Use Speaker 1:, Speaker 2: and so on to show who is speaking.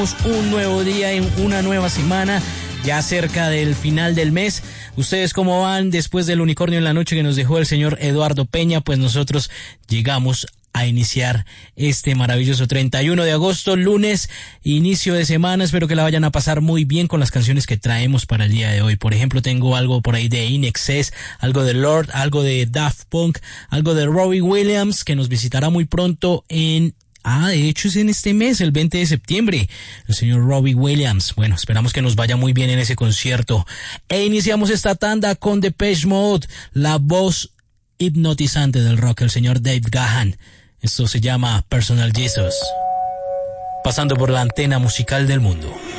Speaker 1: Un nuevo día, en una nueva semana, ya cerca del final del mes. ¿Ustedes cómo van después del unicornio en la noche que nos dejó el señor Eduardo Peña? Pues nosotros llegamos a iniciar este maravilloso 31 de agosto, lunes, inicio de semana. Espero que la vayan a pasar muy bien con las canciones que traemos para el día de hoy. Por ejemplo, tengo algo por ahí de INXS, algo de Lord, algo de Daft Punk, algo de Robbie Williams, que nos visitará muy pronto de hecho es en este mes, el 20 de septiembre, el señor Robbie Williams. Bueno, esperamos que nos vaya muy bien en ese concierto. E iniciamos esta tanda con Depeche Mode, la voz hipnotizante del rock, el señor Dave Gahan. Esto se llama Personal Jesus. Pasando por la antena musical del mundo.